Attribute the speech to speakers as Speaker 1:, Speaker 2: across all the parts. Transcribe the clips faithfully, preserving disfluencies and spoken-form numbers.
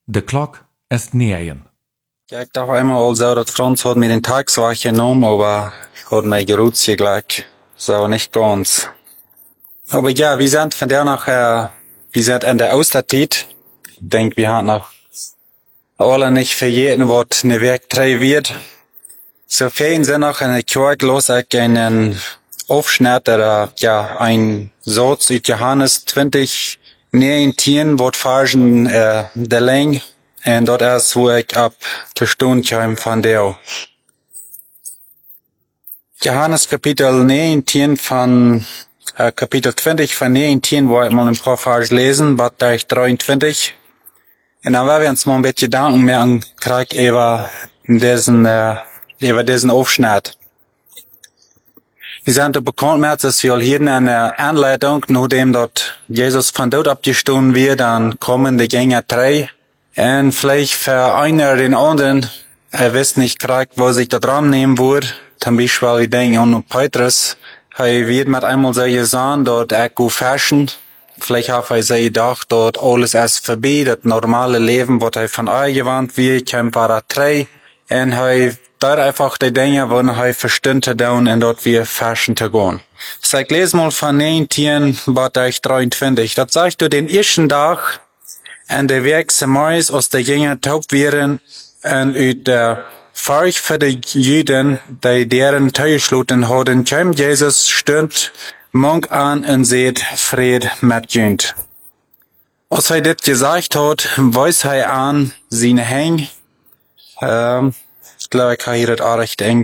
Speaker 1: De klok is negen.
Speaker 2: Ja, ik dacht einmal al zo dat Franz hat mir den Tag zwar genommen, aber ich hat mir gerutscht gleich. So, nicht ganz. Aber ja, wir sind von der nach, äh, wir sind in der Osterzeit. Ich denke, wir haben noch alle nicht verjährt, was ne Werk drei wird. So vielen sind noch in der Kirche los, ich einen Aufschnitt, oder, ja, ein Satz aus Johannes zwanzig, neunzehn, wat fargen, äh, der Länge. En dat is hoe ik ab de stund kwam van deel. Johannes kapitel neunzehn van äh, kapitel twintig van neunzehn, wo ik mal een paar vers lesen, wat daar dreiundzwanzig. En dan werden wir uns mal ein bisschen Gedanken mehr krieg über diesen, äh, über diesen Aufschnitt. Wir sind bekannt mit, dass wir hier eine Anleitung, nachdem dort Jesus von dort abgestoßen wird, dann kommen die Gänger drei. En vielleicht für einer den anderen, er wisst nicht gerade, wo sich da dran nehmen würde. Zum Beispiel, ich denke an Petrus. Er wird mit einmal so gesagt, dort er gut fashion. Vielleicht hat er sich gedacht, dort alles erst vorbei, das normale Leben, was er von euch gewandt wird, kommt para drei. En er dort einfach die Dinge, wo er verstanden hat, und dort wir fashion zu gehen. So, ich lese mal von neunzehn, was dreiundzwanzig. Das sagt du den ersten Tag, en de werk Samaris aus der Jünger taub wären, en uit der Furcht für die Juden, die deren Teilschluten hadden, kam Jesus stund Munk an en seht Fred mit Jünd. Als hij dit gesagt hat, weist hij an seine Hänge. Ähm, ich glaube, ich habe hier das auch recht eng.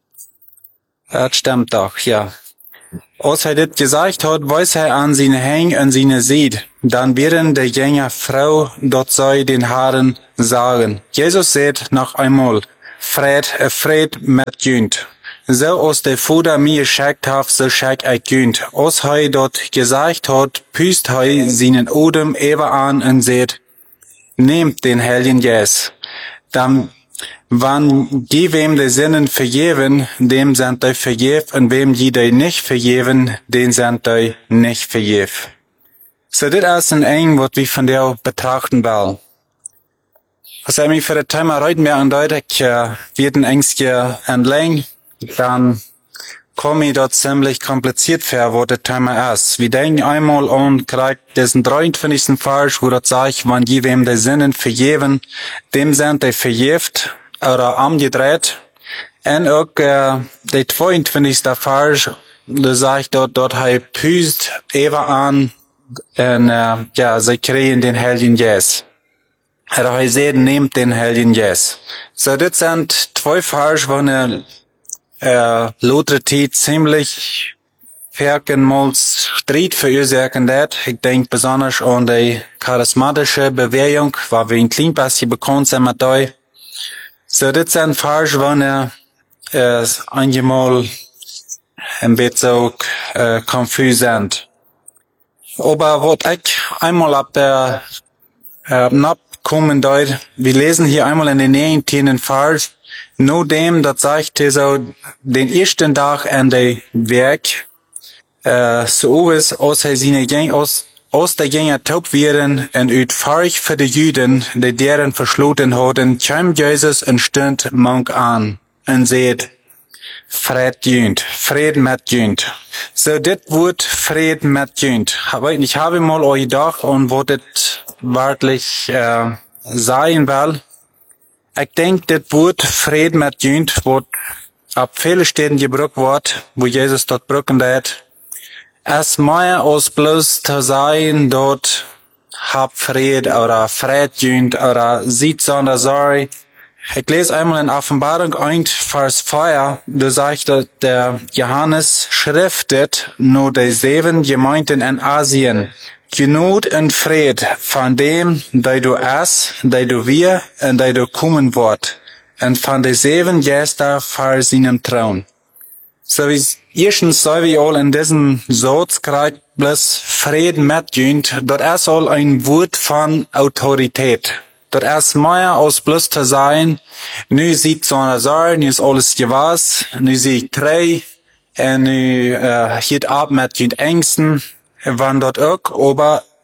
Speaker 2: Das stimmt doch, ja. Als hij dit gesagt hat, weist hij an seine Hänge und seine Seed. Dann werden der Jünger Frau dort sei den Haaren sagen. Jesus sagt noch einmal, Fred, Fred mit Jünd. So aus der Vater mir geschickt hat, so schick ich Jünd. Als hij dort gesagt hat, püst hij seinen Odem ever an und sagt, nehmt den Heiligen Jes. Dann, wann die wem die Sinnen vergeben, dem sind die vergeben, und wem die die nicht vergeben, den sind die nicht vergeben. So, dit is een eng wat we van jou betrachten wel. Als ik me voor het thema heute mehr andeutig uh, wird ein engstje entlang, dann komme ich dort ziemlich kompliziert vor, wo das Thema ist. Wir denken einmal an, gleich diesen dreiundzwanzigsten Vers, wo das sagt, wenn die wem die Sinnen vergeben, dem sind die vergift oder umgedreht. Und auch uh, der zweiundzwanzigste Vers, da sagt dort, dort hij püst ever an, en uh, ja, sie kriegen den Heiligen Jes. Er hat gesagt, nehmt den Heiligen Jes. So, das sind zwei Vers, wo eine äh, Luther ziemlich verkenmals Streit verursachen hat. Ich denke besonders an die charismatische Bewegung, weil wir in Kleinpassi bekannt sind mit euch. So, das sind Vers, wo eine äh, einmal ein bisschen so äh, confus sind. Aber was ich einmal ab der äh, abkommen deut, wir lesen hier einmal in den neunzehnten Vers, nur dem, das sagt so, den ersten Tag an der Werk, äh, so ist, aus er seine Gang, aus, aus der Gänger taub werden, und uit Furcht für die Juden, die deren verschloten hatten, kam Jesus und stund Munk an, und seht, Fred Jünd, Fred mit Jünd. So, dit wordt Fred mit Jünd. Ich habe mal euch gedacht, und wo dit wörtlich äh, sein will. Ich denke, dit wordt Fred mit Jünd, wo ab viele Städten gebrückt wird, wo Jesus dort brücken hat. Es mehr als bloß zu sein, dort hab Fred oder Fred Jünd oder sieht sondern sorry. Ich lese einmal in Offenbarung eins, Vers vier, da sagt der Johannes schriftet nur die sieben Gemeinden in Asien. Genut und Fried von dem, der du es, der du wir und der du kommen wird, und von den sieben Gästen vor seinem Thron. So wie erstens soll wir all in diesem Satz kriegt bloß Fried mit Jünd, dort ist all ein Wort von Autorität. Das ist mehr als bloß zu sein, nu sieht so eine Sache, nu ist alles gewas, nu sehe ich drei, und nu äh, geht ab mit den Ängsten, wann dort auch, aber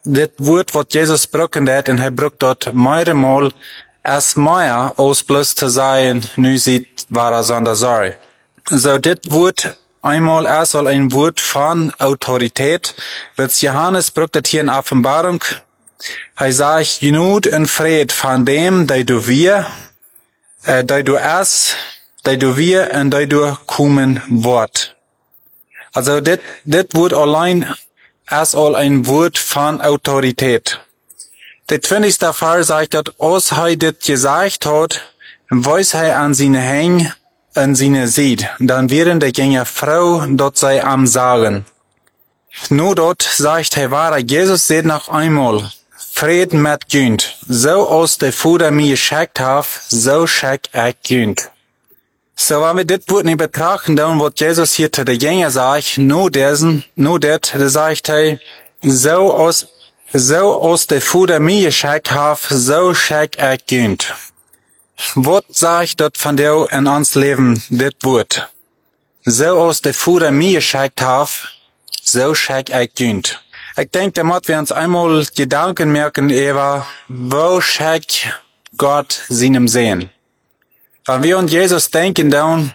Speaker 2: das Wort, was Jesus brücken hat, und er brückt dort mehrere als mehr, als bloß zu sein, nu sieht, war er sondern sorry. So, das Wort einmal erst soll ein Wort von Autorität. Wird Johannes brückt das hier in Offenbarung. Er sagt, Genut und Fried von dem, der du wir, äh, der du es, der du wir und der du kommen wird. Also, das, das Wort allein ist all ein Wort von Autorität. Der zwanzigste Vers sagt, dass als er das gesagt hat, weiß er an seine Hänge und seine sieht. Dann werden der Gänger Frau dort sei am Sagen. Nur dort sagt er wahre, Jesus sagt noch einmal, Frieden mit Günd. So aus der Vater mir geschickt hat, so schick ich Günd. So, wenn wir das Wort nicht betrachten, dann was Jesus hier zu der Gänger sagt, nur dessen, nur das, da sagt er, so aus, so aus der Vater mir geschickt hat, so schick ich Günd. Was sagt dort von dir in uns Leben, das Wort? So aus der Vater mir geschickt hat, so schick ich Günd. Ich denke, da müssen wir uns einmal Gedanken merken, Eva, wo schickt Gott seinem Sehen? Wenn wir an Jesus denken, dann,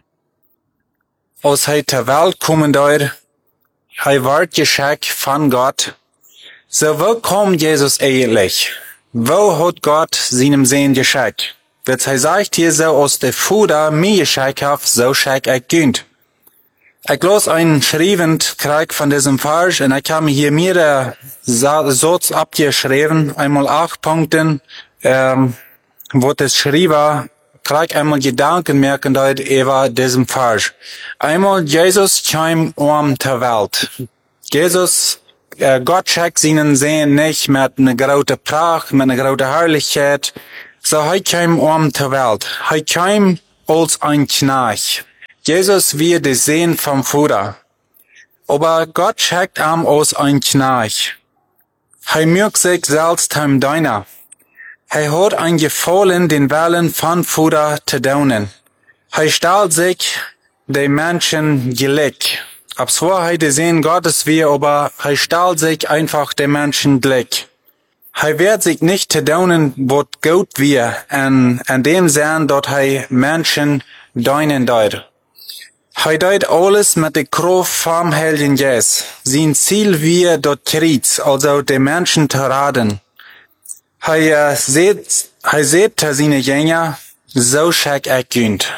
Speaker 2: als er zur Welt kommen dort, er wird geschickt von Gott. So, wo kommt Jesus eigentlich? Wo hat Gott seinem Sehen geschickt? Wird er sagt hier so, aus der Vater mir geschickt hat, so schickt ich Günd. Ich las einen schriebend Krieg von diesem Vers und ich habe hier mehrere Satz abgeschrieben, einmal acht Punkten, ähm, wo das schrieb, krieg einmal Gedanken merken dort über diesem Vers. Einmal Jesus kam um zur Welt. Jesus, äh, Gott schickt seinen Sehen nicht mit einer großen Pracht, mit einer großen Herrlichkeit, so er kam um zur Welt. Er kam als ein Knecht. Jesus wird der Sehen vom Vater. Aber Gott schickt ihm als ein Knecht. Er mögt sich selbst heim deiner. Er hat ein Gefallen, den Willen von Vater zu tun. Er stellt sich den Menschen gleich. Ab zwar er der Sehen Gottes wir, aber er stellt sich einfach den Menschen gleich. Er wird sich nicht zu tun, was gut wir, an, an dem Sehen, dort er Menschen deinen dort. Er tut alles mit der Kraft vom Heiligen Geist. Sein Ziel wir dort kriegt, also den Menschen zu raten. Er äh, sieht, er sieht seine Jünger, so schick ich Günd.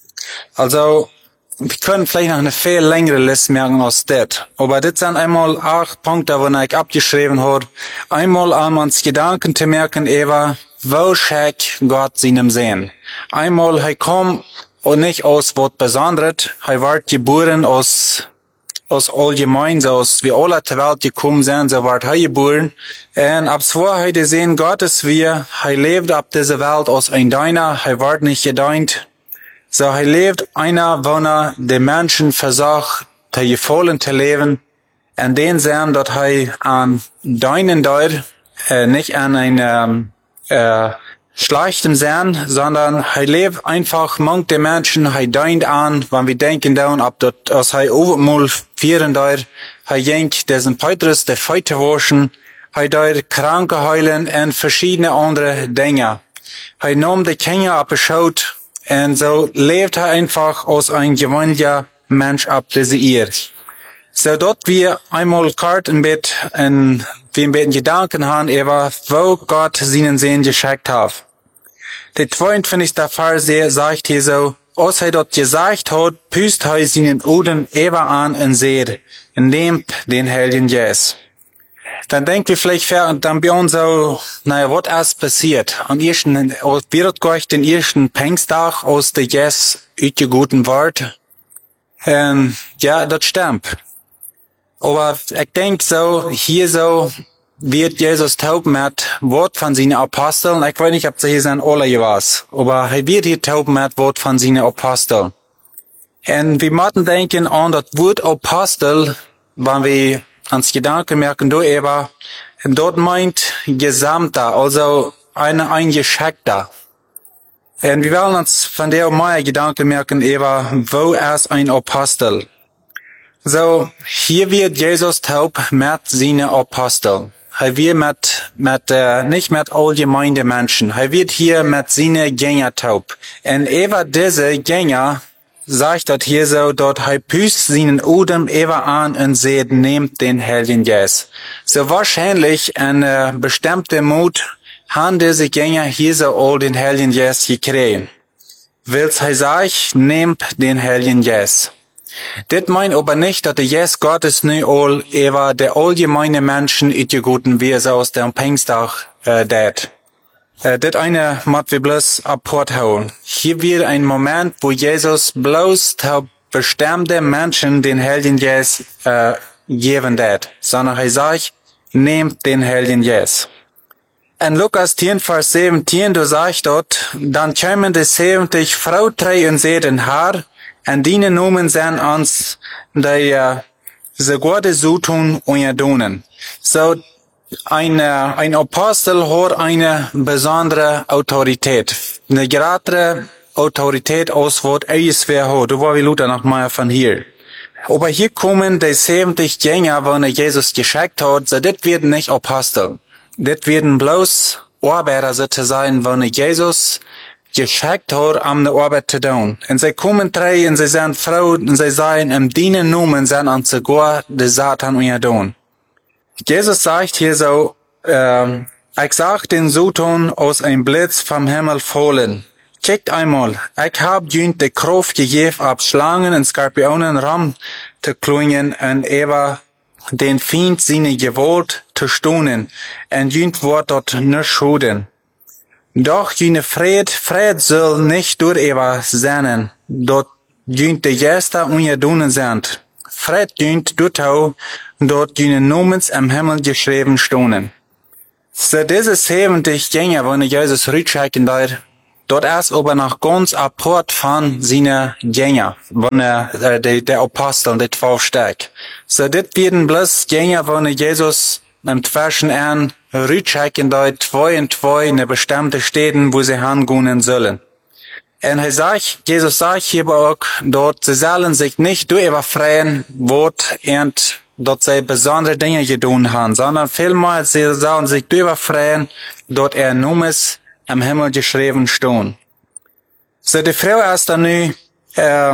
Speaker 2: Also, wir können vielleicht noch eine viel längere Liste merken als das. Aber das sind einmal acht Punkte, wo ich abgeschrieben habe. Einmal um uns Gedanken zu merken, Eva, wo schick Gott seinem Sehen. Einmal, er kommt und nicht aus was Besonderes. Er wird geboren aus, aus allgemein, so aus wie alle zur Welt gekommen sind, so wird er geboren. Und ab zwar er sehen Gottes wir, er lebt ab dieser Welt aus ein Deiner, er wird nicht gedient. So er lebt einer, wo er den Menschen versucht, zu gefallen zu leben. Und den sehen, dass er an Deinen dort, äh, nicht an einem, äh, schlechten Sinn, sondern er lebt einfach among den Menschen, er dient an, wenn wir denken dann, ob dort, als er overmal vieren dort, er jenkt diesen Petrus, der Feute waschen, er dort Kranke heilen und verschiedene andere Dinge. Er nahm die Kinder abgeschaut und so lebt er einfach als ein gewöhnlicher Mensch ab dieser Erde. So dort wir einmal kart ein bisschen, und wir ein bisschen Gedanken haben über, wo Gott seinen Sehen geschickt hat. Der zweiundfünfzigste Vers sagt hier so, als er dort gesagt hat, püst er seinen Uden über an und seht, und nehmt den Heiligen Geist. Dann denkt wir vielleicht, dann bei uns so, naja, was ist passiert? Am ersten, wird gleich den ersten Pfingsttag aus der Geist utgeguten Wort. Und ja, das stimmt. Aber ich denke so, hier so, wird Jesus taub mit Wort von seinen Aposteln. Ich weiß nicht, ob sie hier sind alle was, aber er wird hier taub mit Wort von seinen Aposteln. Und wir müssen denken an das Wort Apostel, wenn wir ans Gedanken merken, du Eva, dort meint Gesamter, also eine eingeschickter. Und wir wollen uns von der mehr Gedanken merken, Eva, wo ist ein Apostel? So, hier wird Jesus taub mit seinen Aposteln. er wird mit, mit, äh, nicht mit allgemeinen Menschen. Er wird hier mit seinen Gänger taub. Und über diese Gänger sagt dort hier so, dort er püst seinen Odem über an und seht, nehmt den Heiligen Geist. So wahrscheinlich eine bestimmte Mut haben diese Gänger hier so all den Heiligen Geist gekriegt. Willst er sagt, nehmt den Heiligen Geist. Das meint aber nicht, dass der Geist Gottes nicht all über der allgemeine Menschen utgeguten wie es aus dem Pfingsttag äh, dat. Äh, das eine muss wir bloß apport holen. Hier wird ein Moment, wo Jesus bloß zu bestimmte Menschen den Heiligen Geist äh, geben dat. Sondern er sagt, nehmt den Heiligen Geist. In Lukas zehn, Vers siebzehn, du sagst dort, dann kämen die siebzig Frau drei und sehen haar, en die noemen zijn ons die uh, ze gode zoeten onderdoen. So, ein, uh, ein Apostel hat eine besondere Autorität. Eine gerade Autorität aus, was er schwer hat. Du war wie Luther noch mal von hier. Aber hier kommen die siebzig Jünger, wo Jesus geschickt hat, so das werden nicht Apostel. Das werden bloß Arbeiter sozusagen, wo Jesus geschickt hat, um die Arbeit zu tun. Und sie kommen drei, und sie sind Frau, und sie sagen, im Dienen Nomen sind an sogar die Satan unterdun. Jesus sagt hier so, äh, ich sag den Satan aus einem Blitz vom Himmel fallen. Kickt einmal, ich hab jünt die Kraft gegeben, ab Schlangen und Skorpionen ram zu klingen und über den Feind seine Gewalt zu stonen, und jünt wird dort nicht schoden. Doch jene Fried, Fried soll nicht durch Eva sein, dort jünt die Gäste unterdunen sind. Fried jünt dort auch, dort jene Nomens am Himmel geschrieben stonen. So diese siebzig Jünger, wenn Jesus rückschicken dort, dort ist aber noch ganz apart von seinen Jünger, wenn er, äh, der, der Apostel, der zwölf Stück. So das werden bloß Jünger, wenn Jesus im Zwischen an rückschicken dort zwei und zwei in bestimmte Städten, wo sie hingehen sollen. Und er sagt, Jesus sagt hier auch, dort sie sollen sich nicht durch überfreien, Wort und dort sie besondere Dinge getan haben, sondern vielmehr sie sollen sich durch überfreien, dort er Nummes am Himmel geschrieben stehen. So die Frau ist dann nu, äh,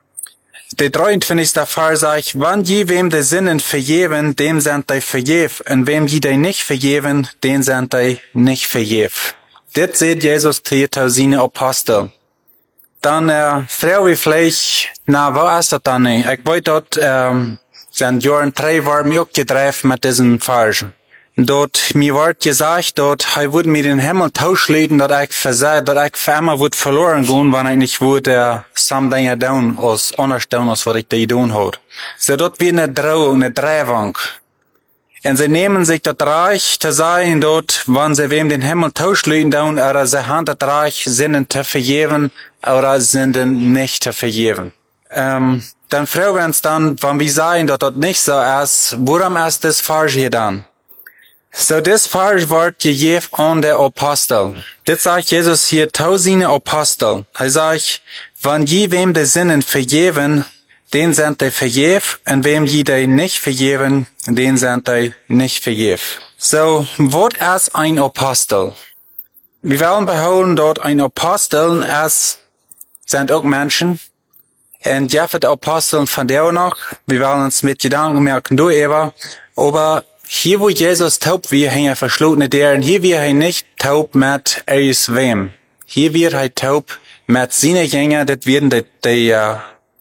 Speaker 2: der dreiundzwanzigste Vers sagt, wann je wem die Sinnen vergeben, dem sind die vergeben, und wem je die nicht vergeben, den sind die nicht vergeben. Das sieht Jesus hier zu seinen Apostel. Dann, äh, Frau wie vielleicht, na, wo ist das dann nicht? Ich wollte dort, ähm, sind Jahren drei war mir auch gedreht mit diesen Versen. Dort, mir wird gesagt, dort, er würde mir den Himmel tauschlegen, dass ich versagt, dass ich für immer würde verloren gehen, wenn ich nicht würde, äh, some Dinge tun, als anders tun, als was ich da getan habe. So dort wie eine Drohung, eine Drehung. Und sie nehmen sich das Reich zu sein, dort, wenn sie wem den Himmel tauschlegen tun, oder sie haben das Reich, sind zu vergeben, oder sind nicht zu vergeben. Ähm, dann fragen wir uns dann, wenn wir sagen, dass das nicht so ist, warum ist das falsch hier dann? So, das Vers wird gegeben an der Apostel. Das sagt Jesus hier, tausende Apostel. Er sagt, wenn je wem die Sinnen vergeben, den sind die vergeben, und wem je die nicht vergeben, den sind die nicht vergeben. So, was ist ein Apostel? Wir wollen behaupten, dort ein Apostel ist, sind auch Menschen. Und ja, für die Apostel von der noch, wir wollen uns mit Gedanken merken, du Eva, aber hier, wo Jesus taub wird, hängen verschlutene Deren. Hier wird er nicht taub mit eis wem. Hier wird er taub mit seinen Jüngern. Das werden die, die, uh,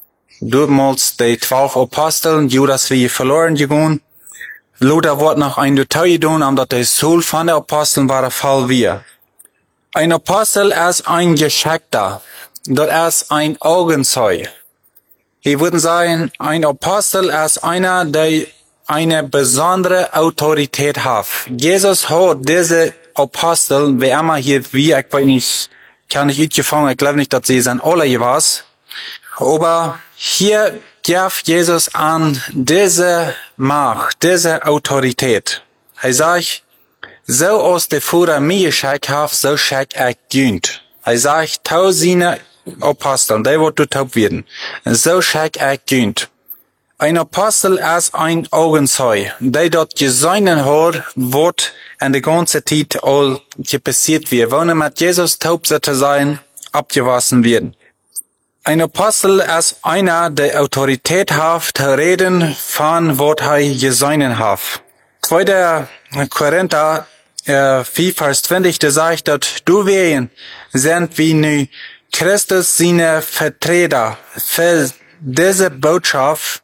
Speaker 2: damals die zwölf Aposteln, Judas wie verloren gegangen. Luther wird noch ein Detail getan, omdat der Soul von der Aposteln war der Fall wir. Ein Apostel ist ein Geschickter. Das ist ein Augenzeug. Ich würde sagen, ein Apostel ist einer, der eine besondere Autorität hat. Jesus hat diese Apostel, wie immer hier, wie, ich weiß nicht, kann ich nicht gefangen, ich glaube nicht, dass sie sind alle jeweils. Aber hier gibt Jesus an diese Macht, diese Autorität. Er sagt, so aus der Führer mir geschickt hat, so schickt er dient. Er sagt, tausende Apostel, die wird taub werden. So schickt er dient. Ein Apostel ist ein Augenzeu, der dort gesehen hat, was in der ganzen Zeit all passiert wird. Wenn er mit Jesus taub sollte sein, abgewaschen werden. Ein Apostel ist einer, der Autorität hat, zu reden von, was er gesehen hat. zweiter Korinther äh, vier, Vers zwanzig, der sagt, dass du wir sind wie nu Christus seine Vertreter für diese Botschaft,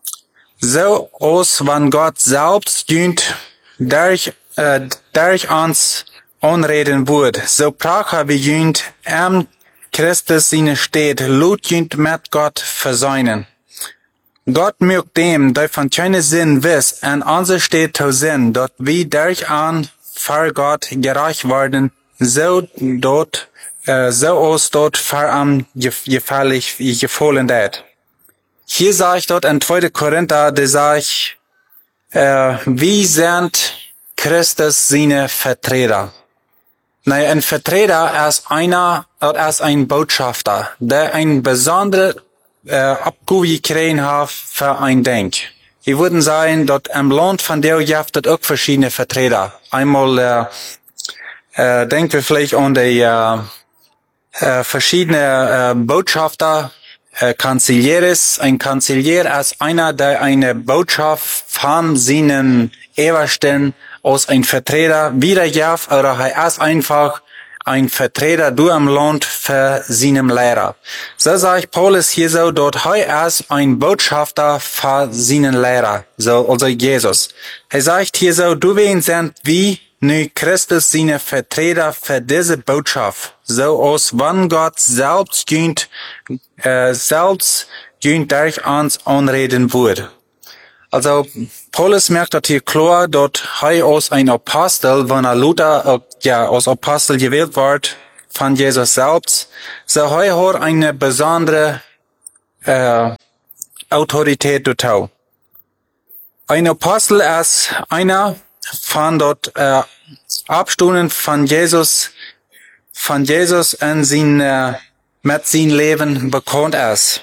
Speaker 2: so aus, wenn Gott selbst dient, durch, äh, durch uns anreden wird. So prache wie jünt, am Christus seine steht, lut jünt mit Gott verseinen. Gott mögt dem, der von keinem Sinn wiss, an unser steht zu Sinn, dort wie durch an vor Gott gerecht worden, so dort, äh, so aus dort vor am gefällig, gefallen dat. Hier sage ich dort in zweiter Korinther, der sagt, äh, wie sind Christus seine Vertreter? Naja, ein Vertreter ist einer, oder ist ein Botschafter, der ein besondere äh, Abgabe gekriegt hat für ein Denk. Ich würde sagen, dort im Land von der gibt es auch verschiedene Vertreter. Einmal äh, äh, denken wir vielleicht an die äh, äh, verschiedene äh, Botschafter, äh, Kanzlieres. Ein Kanzlier ist einer, der eine Botschaft von seinen Ebersten aus ein Vertreter wiedergibt, oder er ist einfach ein Vertreter durch im Land für seinen Lehrer. So sagt Paulus hier so, dort er ist ein Botschafter für seinen Lehrer, so, also Jesus. Er sagt hier so, du wen sind wie nu Christus seine Vertreter für diese Botschaft, so aus wann Gott selbst gönnt, äh, selbst gönnt durch uns anreden wird. Also, Paulus merkt dort hier klar, dort er aus ein Apostel, wenn er Luther, ja, als Apostel gewählt wird, von Jesus selbst, so er hat eine besondere, äh, Autorität dort. Ein Apostel ist einer von dort, äh, Abstunden von Jesus, von Jesus in sein, äh, mit sein Leben bekannt ist.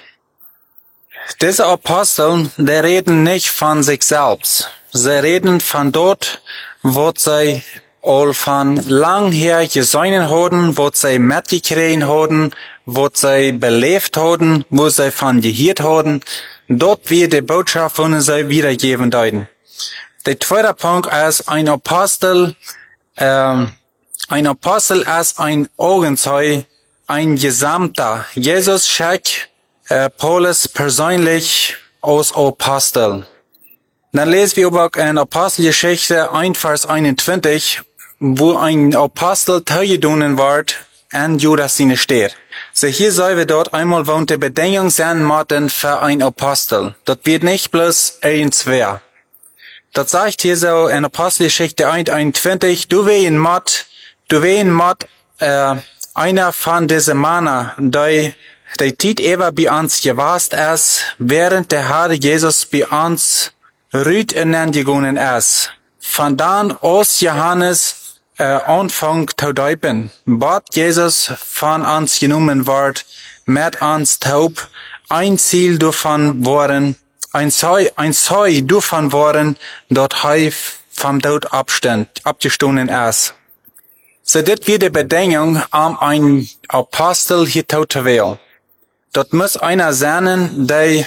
Speaker 2: Diese Apostel, die reden nicht von sich selbst. Sie reden von dort, wo sie all von lang her gesehen haben, wo sie mitgekriegt haben, wo sie belebt haben, wo sie von gehört haben. Dort wird die Botschaft von sie wiedergeben deuten. Der zweite Punkt ist, ein Apostel, ähm, ein Apostel ist ein Augenzeu, ein Gesamter. Jesus schickt Äh, Paulus persönlich als Apostel. Dann lesen wir über in Apostelgeschichte eins, Vers einundzwanzig, wo ein Apostel teilgenommen wird, an Judas seine steht. So hier sehen wir dort einmal, wo die Bedingungen sein müssen für ein Apostel. Das wird nicht bloß irgendwer. Das sagt hier so in Apostelgeschichte eins, einundzwanzig, du wen Mott, du wen Mott, äh, einer von diesen Männer, der der Tit ever bei uns gewast ist, während der Herr Jesus bei uns rüt gegangen ist. Von dann aus Johannes äh, Anfang zu deupen, bat Jesus von uns genommen wird, mit uns taub, ein Ziel davon waren, ein Zeu, ein Zeu davon waren, dort er vom Tod abstand, abgestoßen ist. So dit wird die Bedingung, um ein Apostel hier zu wählen. Dort muss einer sein, der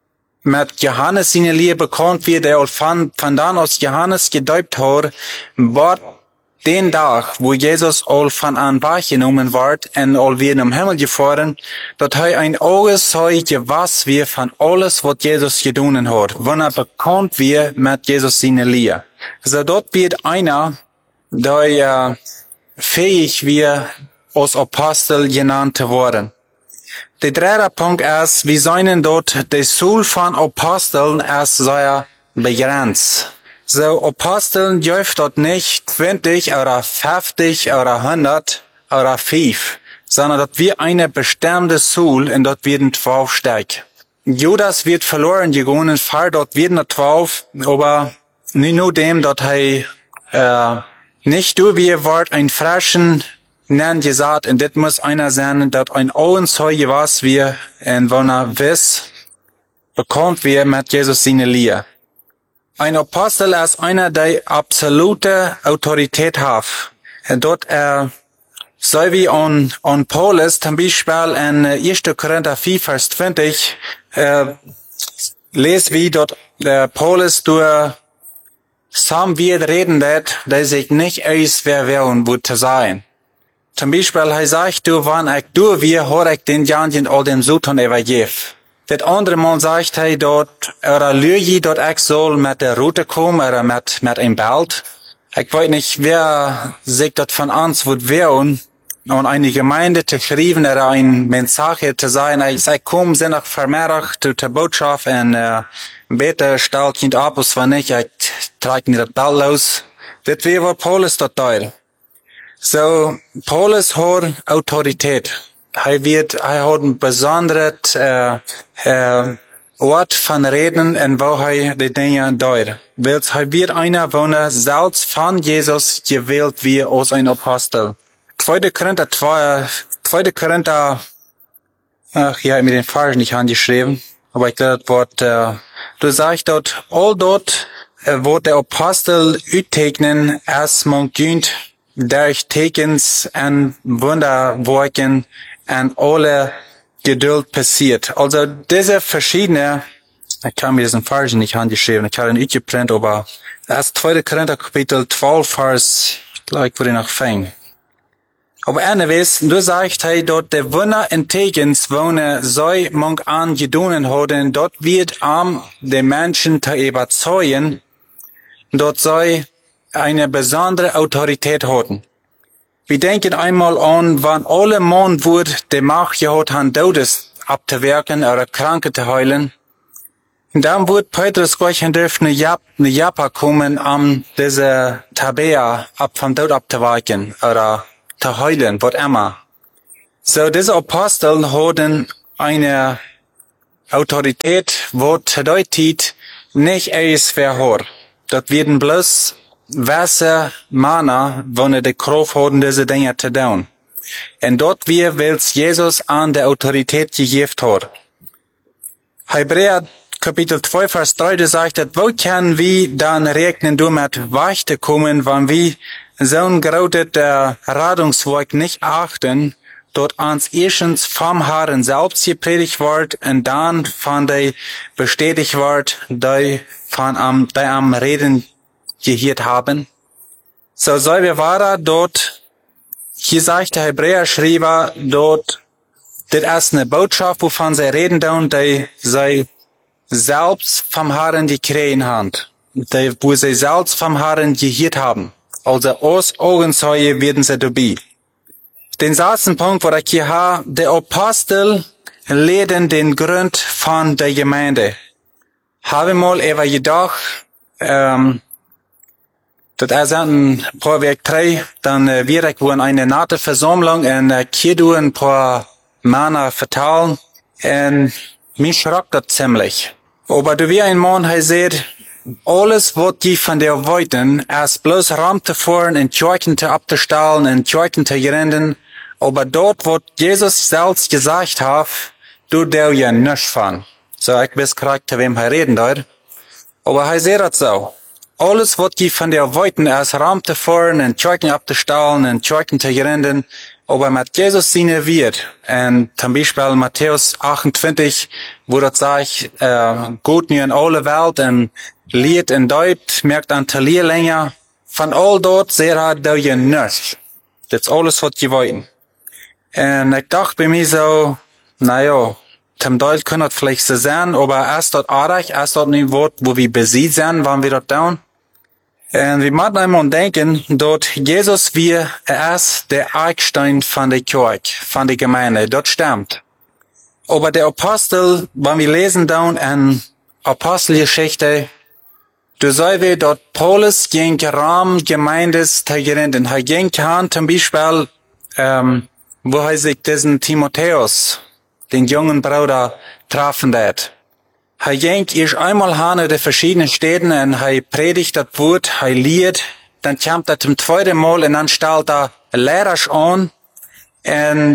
Speaker 2: mit Johannes seine Liebe bekannt wird, der von, von dann aus Johannes gedeupt hat, war den Tag, wo Jesus all von an wahrgenommen wird und all wir im Himmel gefahren, dort er ein Augenzeuge was wir von alles, was Jesus getan hat, wenn er bekannt wird mit Jesus seine Liebe. Also dort wird einer, der äh, fähig wird, als Apostel genannt zu werden. Der dritte Punkt ist, wir sehen dort, die Zahl von Aposteln ist sehr begrenzt. So, Aposteln dürfen dort nicht zwanzig oder fünfzig oder hundert oder fünf, sondern dort wird eine bestimmte Zahl und dort werden zwölf Stück. Judas wird verloren gegangen, fahr dort werden zwölf, aber nicht nur dem, dort er, äh, nicht du, wie wird ein frischen Nein gesagt, und das muss einer sein, dass ein Augenzeuge was wir, und wenn er wiss, bekommt wir mit Jesus seine Lehre. Ein Apostel ist einer, der absolute Autorität hat. Und dort, äh, so wie an, an Paulus, zum Beispiel in erster Korinther vier, Vers zwanzig, äh, lest wie dort, der Paulus durch Sam wird reden, der sich nicht aus wer wählen wird zu sein. Zum Beispiel, er sagt, du, wann ich du wir, hör ich den Janjen all dem Sultan evangelief. Das andere Mal sagt er dort, oder lüge dort ich soll mit der Route kommen, oder mit, mit einem Belt. Ich weiß nicht, wer sich dort von uns wird wehren, um eine Gemeinde zu schreiben, oder ein Mensage zu sein. Ich sage, komm, sind noch vermehrt zu der Botschaft, und, äh, bitte stellt nicht ab, was wenn nicht, ich trage nicht das Belt los. Das wäre Paulus dort teuer. So, Paulus hat Autorität. Er wird, er hat ein besonderes, äh, äh, Ort von Reden, und wo er die Dinge deut. Weil er wird einer, wo er selbst von Jesus gewählt wird als ein Apostel. zweiter Korinther zwei, zweiter Korinther, ach ja, ich habe mir den Vers nicht angeschrieben, aber ich glaube, das Wort, äh, du sagst dort, all dort, äh, wo der Apostel uttegnen, als man gönnt, durch Tekens und Wunderwerken und alle Geduld passiert. Also diese verschiedene, ich kann mir diesen Vers nicht angeschrieben, ich habe ihn nicht geprintet, aber das zweite Korinther Kapitel zwölf, Vers, ich glaube, ich würde noch fangen. Aber anyways, du sagst, hey, dort der Wunder in Tekens, wo ne so man angedonen haben, dort wird am den Menschen zu überzeugen, dort soll eine besondere Autorität haben. Wir denken einmal an, wann alle Mann wird, der Macht gehabt haben, Todes abzuwerken oder Kranke zu heilen. Und dann wird Petrus gleich in dürfen eine Jap, eine Japa kommen, um diese Tabea ab vom Tod abzuweichen oder zu heilen, was immer. So, diese Apostel hatten eine Autorität, wo bedeutet, nicht alles verhört. Dort werden bloß Wasser, Mana, wenn er die Kraft haben, diese Dinge zu tun. Und dort wir, wel's Jesus an der Autorität gegeben hat. Hebräer Kapitel zwei, Vers drei, da sagt er, wo können wir dann rechnen, du mit Weichte kommen, wenn wir so ein großes äh, Radungswerk nicht achten, dort ans erstens vom Herrn selbst gepredigt wird, und dann von der bestätigt wird, die von am, die am Reden gehört haben. So soll wir weiter dort, hier sagt der Hebräer-Schreiber, dort, das ist eine Botschaft, wovon sie reden, die sie selbst vom Herrn gekriegt haben, die, wo sie selbst vom Herrn gehört haben. Also aus Augenzeuge werden sie dabei. Den ersten Punkt, wo ich hier habe, der Apostel lehren den Grund von der Gemeinde. Habe mal über jedoch, ähm, das ist ein Projekt drei, dann äh, wir ich wohl eine nette Versammlung und äh, hier du ein paar Männer verteilen und mich schreckt das ziemlich. Aber du wie ein Mann, er sieht, alles, was die von der wollten, ist bloß Raum zu fahren und Kirchen zu abzustellen und Kirchen zu rennen. Aber dort, wo Jesus selbst gesagt hat, du der ja nicht von. So, ich weiß gerade, zu wem er reden dort. Aber er sieht das so. Alles, was die von der wollten, ist Raum zu fahren und Kirchen abzustellen und Kirchen zu rennen. Aber mit Jesus seine wird, und zum Beispiel Matthäus achtundzwanzig, wo das sagt, äh, Gott mir in alle Welt und Lied in Deutsch, merkt an Talier länger, von all dort sehr hat da ja nichts. Das ist alles, was die wollten. Und ich dachte bei mir so, naja, zum Deutsch kann das vielleicht so sein, aber erst dort Arach, erst dort ein Wort, wo wir besiegt sind, waren wir dort down. Und wir müssen einmal denken, dort Jesus wir, er ist der Eckstein von der Kirche, von der Gemeinde, dort stimmt. Aber der Apostel, wenn wir lesen down in Apostelgeschichte, du soll wir dort Paulus ging Raum Gemeindes teilgerennen. Er ging an zum Beispiel, ähm, wo er sich diesen Timotheus, den jungen Bruder, trafen hat. Er ging erst einmal hin in die verschiedenen Städten und er predigt das Wort, er lehrt, dann kommt er zum zweiten Mal und dann stellt er Lehrer an und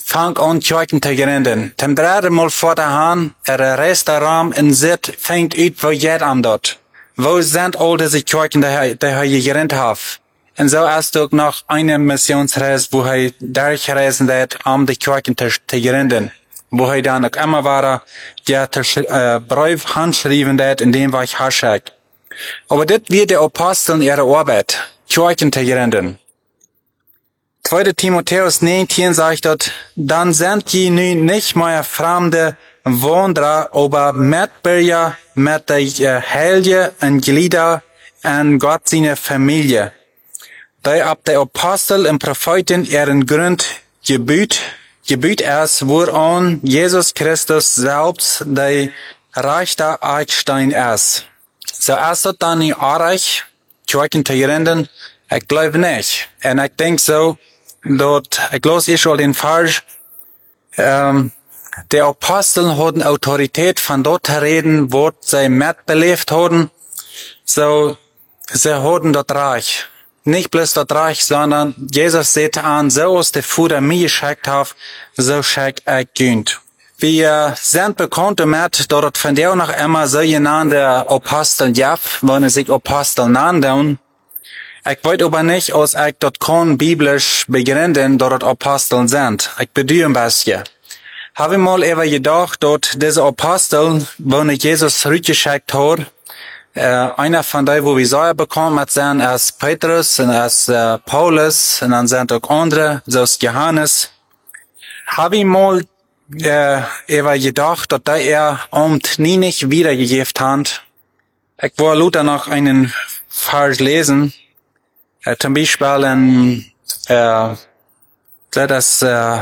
Speaker 2: fang an Kirchen te gründen. Tem derde Mal vor der Hand, er Restaurant in Zit, fängt uit wo jet am dort. Wo sind all diese Kirchen, die er, die er gegründet hat? Und so ist auch noch eine Missionsreise, wo er durchreisen wird, um die Kirchen zu, zu gründen. Wo er dann auch immer war, der äh, Brief handschreiben wird, in dem war ich Haschek. Aber das wird die Aposteln ihre Arbeit, Kirchen zu gründen. zweiter Timotheus neunzehn sagt dort, dann sind je nun nicht mehr fremde Wanderer, aber Mitbürger mit der äh, Heilige und Glieder an Gott seine Familie. Die ab der Apostel und Propheten ihren Grund gebüht, gebüht ist, woran Jesus Christus selbst der rechte Eckstein ist. So ist das dann nicht arg, Kirchen zu gründen? Ich glaube nicht. Und ich denke so, dort, ich los ich schon den Vers, ähm, die Apostel hatten Autorität von dort zu reden, wo sie mitbelebt haben. So, sie hatten dort reich. Nicht bloß dort reich, sondern Jesus sagte an, so als der Vater mir geschickt hat, so schickt ich Günd. Wir sind bekannt damit, dort von der noch immer so genannte Apostel Jeff, wenn sich Apostel nennen. Ich weiß aber nicht, als ich dort kann biblisch begründen, dort Aposteln sind. Ich bedeuhe ein bisschen. Habe ich mal ever gedacht, dort diese Apostel, wo Jesus zurückgeschickt hat, äh, einer von denen, wo wir Säure bekommen hat, sind als Petrus und als äh, Paulus und dann sind auch andere, so als Johannes. Habe ich mal äh, ever gedacht, dass da er Amt nie nicht wiedergegeben hat. Ich wollte Luther noch einen Vers lesen. Äh, zum Beispiel in äh, das äh,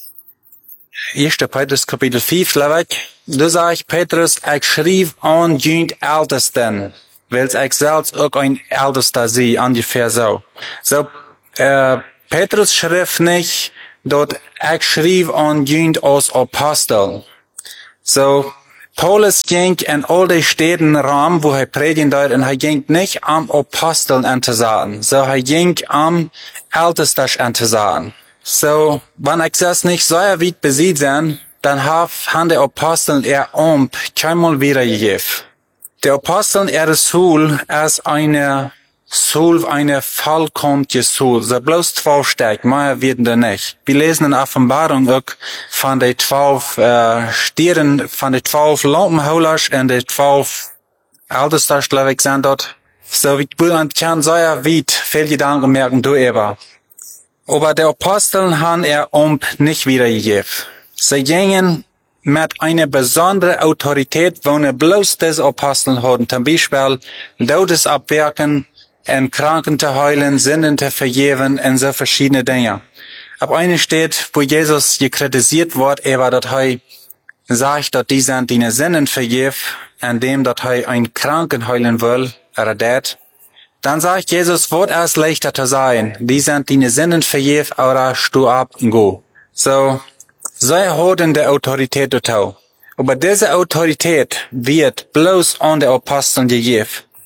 Speaker 2: erste Petrus Kapitel fünf, glaube ich. Da sage ich, Petrus, ich schrieb an jüngst Ältesten, weil ich selbst auch ein Ältester sehe, ungefähr so. So, äh, Petrus schrieb nicht, dort ich schrieb an jüngst als Apostel. So, Paulus ging in all die Städten Raum, wo er predigen dort, und er ging nicht am Aposteln anzusagen, so er ging am Ältesten anzusagen. So, wenn ich das nicht so weit besieht sind, dann haben die Aposteln ihr Amt keinmal wiedergegeben. Die Aposteln ihre Schule ist eine Schule, eine vollkommene Schule. So bloß zwölf Stück, mehr werden da nicht. Wir lesen in Offenbarung auch von den zwölf äh, Stieren, von den zwölf Lampenholers und den zwölf Ältesten, glaube ich, sind dort. So, ich kann so weit viel Gedanken merken, du eben. Aber die Aposteln haben ihr Amt nicht wiedergegeben. Sie gingen mit einer besonderen Autorität, wo ne bloß diese Aposteln hatten. Zum Beispiel Todes abwirken, und Kranken zu heilen, Sünden zu vergeben und so verschiedene Dinge. Ab einer steht, wo Jesus gekritisiert wird, er war, dass er sagt, dass die sind, die ne Sünden vergeben, indem, dass er einen Kranken heilen will, oder das. Dann sagt Jesus, wird es leichter zu sein. Die sind, die ne Sünden vergeben, oder steh ab und go. So, sie haben die Autorität dazu. Aber diese Autorität wird bloß an die Aposteln gegeben.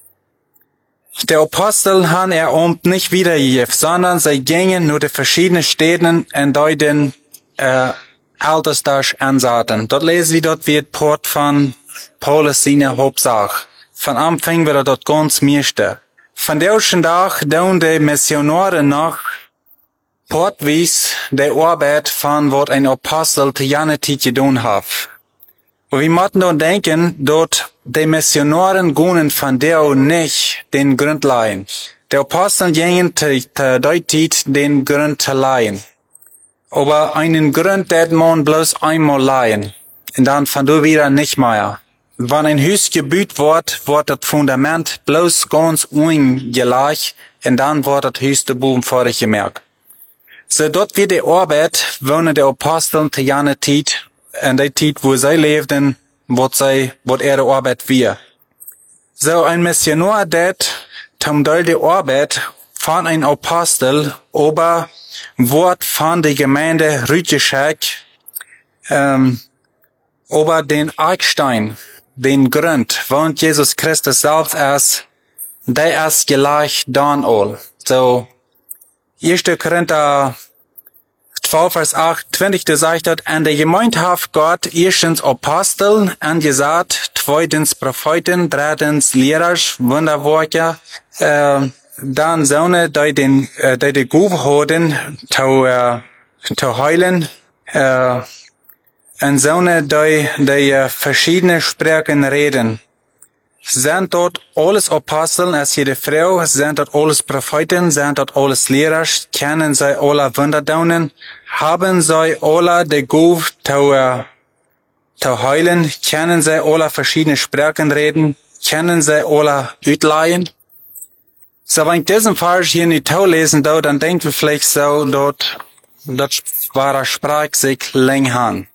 Speaker 2: Die Apostel haben ihr Amt nicht wiedergegeben, sondern sie gingen nur die verschiedenen Städten und deuten äh, Ältesten ansaten. Dort lesen wir, dort wird Port von Paulus seine Hauptsache. Von Anfang wird er dort ganz meiste. Von der ersten Tag tun die Missionare noch portwies die Arbeit von was ein Apostel zu jener Zeit getan hat. Und wir müssen dann denken, dort die Missionaren gingen von der nicht den Grund leihen. Die Apostel gingen zu der Zeit den Grund zu leihen. Aber einen Grund, den man bloß einmal leihen. Und dann von da wieder nicht mehr. Wenn ein Haus gebaut wird, wird das Fundament bloß ganz ungelegt und dann wird das Haus der Boden fertig gemerkt. So dort wird die Arbeit, wohnen die Apostel zu jener Zeit, in der Zeit, wo sie lebten, wird sie, wird ihre Arbeit wir. So ein Missionar, der zum Teil die Arbeit von einem Apostel, aber wird von der Gemeinde rückgeschickt, ähm, aber den Eckstein, den Grund, wo Jesus Christus selbst ist, der ist gleich dann all. So, erster Korinther zwölf, Vers achtundzwanzig, da sagt dort, an der Gemeinschaft Gott, erstens Apostel, angesagt, zweitens Propheten, drittens Lehrer, Wunderwerker, äh, dann Söhne, die den, äh, die die Gabe haben, zu, äh, zu heilen, äh, und Söhne, die, die äh, verschiedene Sprachen reden. Sind dort alles Apostel, als jede Frau, sind dort alles Propheten, sind dort alles Lehrer, kennen sie alle Wundertaunen, haben sie alle die Gabe zu, äh, zu heilen, kennen sie alle verschiedene Sprachen reden, kennen sie alle Utleihen. So, wenn ich diesen Vers hier nicht lesen, dann denken wir vielleicht so, dort, dort war er sprach sich länger an.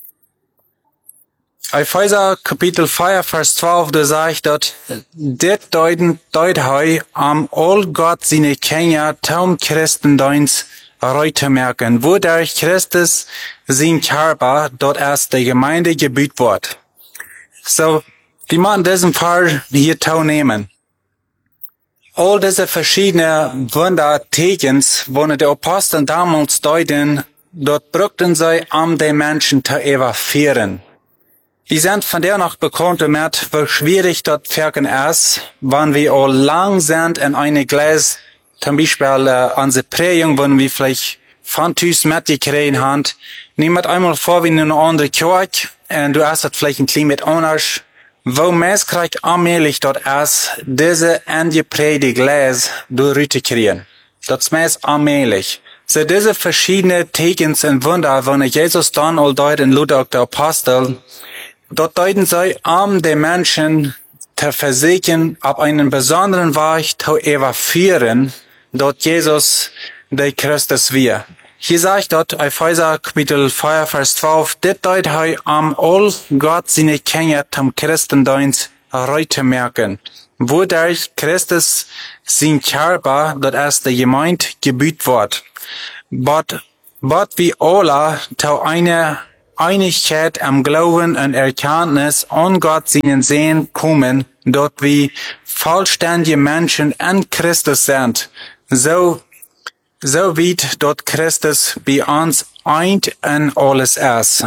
Speaker 2: Epheser Kapitel vier, Vers zwölf, da sagt dort, dit deuten, deut hei am all Gott seine Kinder taum Christendienst reute merken, wodurch Christus sein Körper dort erst der Gemeinde gebüht wird. So, die machen diesen Fall hier teilnehmen. All diese verschiedene Wundertegens, wo die Apostel damals deuten, dort brückten sie, um die Menschen zu evakuieren. Die sind von der noch bekannt damit, wie schwierig dort wirken ist, wenn wir all lang sind in eine Glas, zum Beispiel äh, unsere Prägung, wenn wir vielleicht von Tüß mitgekriegt haben. Niemand einmal vor wie in eine andere Kirche, und du hast das vielleicht ein klein mit anders, wo meist allmählich dort ist, diese angeprägte Glas durchzukriegen. Das ist meist allmählich. So diese verschiedenen Tegens und Wunder, wenn Jesus dann all deut in Luther der Apostel, dort deuten sie, um die Menschen zu versichern, auf einen besonderen Weg zu evakuieren, dort Jesus der Christus wir. Hier sagt dort Epheser Kapitel vier, Vers zwölf, dit deut hei am all Gott seine Kinder zum Christendienst reute merken, wodurch Christus sein Körper, dort erst der Gemeinde gebüht wird. But, but wie alle zu einer Einigkeit am Glauben und Erkenntnis an Gott seinen Sehen kommen, dort wie vollständige Menschen in Christus sind, so, so wie dort Christus bei uns eint in alles ist.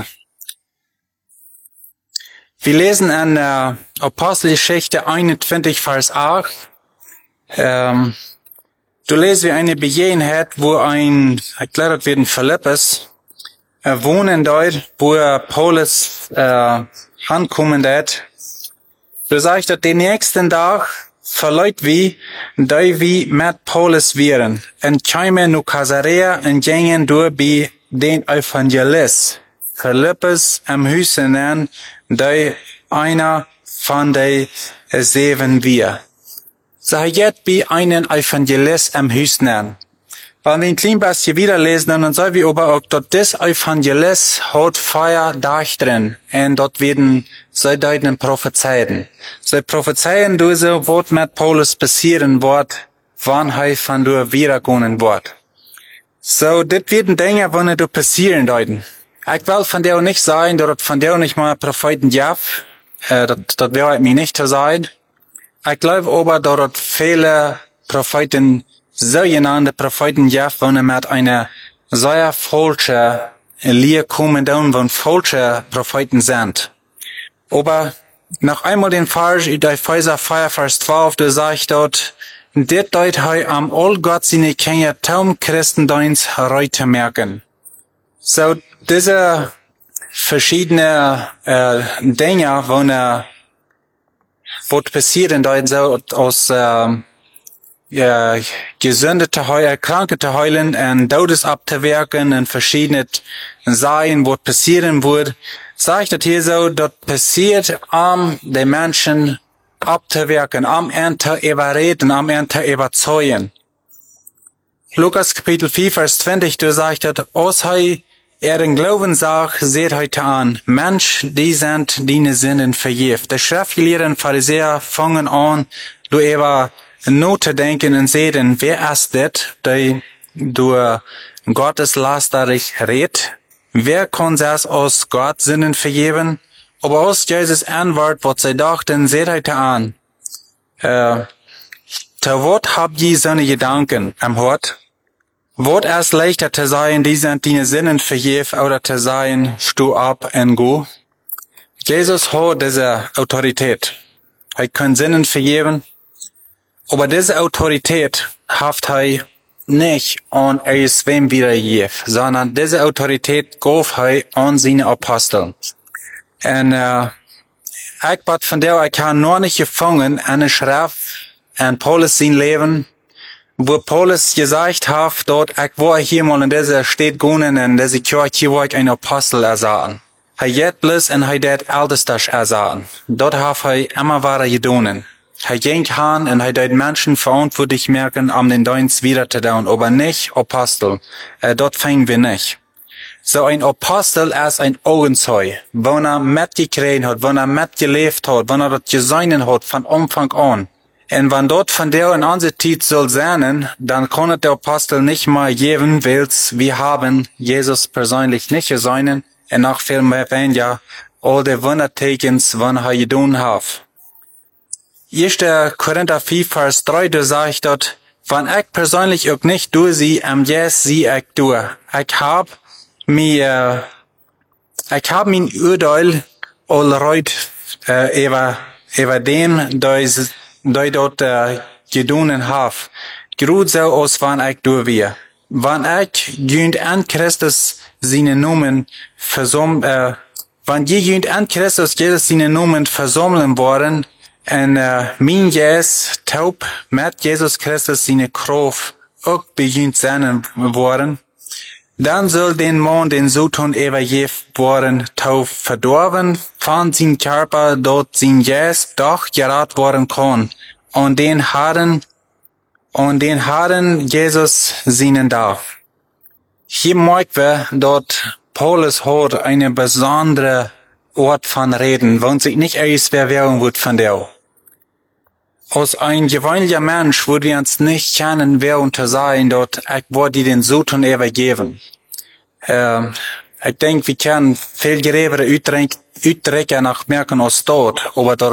Speaker 2: Wir lesen in äh, Apostelgeschichte einundzwanzig, Vers acht, ähm, du lesest wie eine Begebenheit, wo ein, erklärt wird in Philippus, er wohnen dort, wo er Paulus äh, ankommen hat. Du sagst, dass den nächsten Tag verleut wie, die wie mit Paulus wären. Und kämen nach Caesarea und gingen durch bei den Evangelist Philippus am Hüsen an, die einer von den sieben wir. So jetzt bei einen Evangelist am Hüsen an. Wenn wir ein klein bisschen wieder lesen, dann sehen wir aber auch, dass das Evangelist hat Feuer da drin. Und dort werden sie deuten Prophezeien. Sie prophezeien diese, was mit Paulus passieren wird, wann er von der wiederkommen wird. So, das werden Dinge, die da passieren deuten. Ich will von der nicht sagen, dass von der nicht mal Propheten gab. Äh, das, das wäre mir nicht zu sagen. Ich glaube aber, dass viele Propheten sogenannte Propheten gab, wenn er mit einer sehr falschen Lehre kommen, wenn falsche Propheten sind. Aber noch einmal den Vers in Epheser vier, Vers zwölf, da sagt dort, dit deut hei am all Gott seine Kinder taum Christendienst reute merken. So, diese verschiedene äh, Dinge, wo er, was passieren, dort so aus äh, ja, Gesunde zu heilen, Kranke zu heilen und Todes abzuwerken und verschiedene Sachen, was passieren wird, sagt das hier so, dort passiert, um die Menschen abzuwerken, um ihn zu überreden, um ihn zu überzeugen. Lukas Kapitel vier, Vers zwanzig, da sagt er, aus hei ihren Glauben sagt, seht heute an, Mensch, die sind deine Sünden vergeben. Die Schriftgelehrten Pharisäer fangen an, du über Not zu denken und sehen, wer ist das, der durch Gottes lasterig redet? Wer kann das aus Gott Sünden vergeben? Aber aus Jesus Antwort, was sie dachten, seht heute an. Äh, zu Wort habt ihr seine Gedanken am Hort? Wordt es leichter te zijn, die zijn die zinnen vergeef, oder te zijn, stu ab en go? Jesus hat diese Autorität. Er kann Sinnen vergeben, aber diese Autorität haft er nicht an es wem wiedergegeben, sondern diese Autorität gab er an seine Apostel. Und äh, ich bat von der, ich kann nur nicht gefangen an eine Schrift an Paulus sein Leben, wo Paulus gesagt hat, dort, ich war hier mal in dieser Stadt gehen, in dieser Kirche, wo ich ein Apostel ersahen. Er jet bloß en hij deed eldesters ersahen. Dort hat er immer wahre gedonen. Er ging han en hij deed Menschen verantwortlich merken, um den Dienst wieder zu tun, aber nicht Apostel. Äh, dort fingen wir nicht. So ein Apostel ist ein Augenzeug. Wenn er mitgekriegt hat, wenn er mitgelebt hat, wenn er das gesehen hat von Anfang an. Und wenn dort von der in unserer Zeit soll sein, dann kann der Apostel nicht mal geben, weil wir haben Jesus persönlich nicht gesehen. En nog veel meer weniger, all de wondertekens, wann er gedaan hat. Eerste Korinther vier, Vers drei, da sagt dort, wann ich persönlich auch nicht durchsehe, am Jes sie ich durch. Ich hab mir, ich hab mein Urteil allreut, äh, über, über dem, da ich dort, äh, gedaan hab. Grut so aus, wann ich durch wir. Wann ich günd an Christus seine Namen versammelt, äh, wann je günd an Christus Jesus seine Namen versammeln worden, und äh, mein Jes taub mit Jesus Christus seine Kraft auch begünt sein worden, dann soll den Mann den Satan übergeben worden, taub verdorben, von seinem Körper dort sein Jes doch gerat worden kann, und den Herren, und den Herren Jesus seinen darf. Hier merken wir, dort Paulus hat eine besondere Art von Reden, wenn sich nicht alles verwehren wird von der. Als ein gewöhnlicher Mensch würde wir uns nicht kennen, wer unter sein, dort, ich würde den Satan übergeben. Äh, ich denke, wir können viel gröbere Utdrücke nach merken als dort, aber dort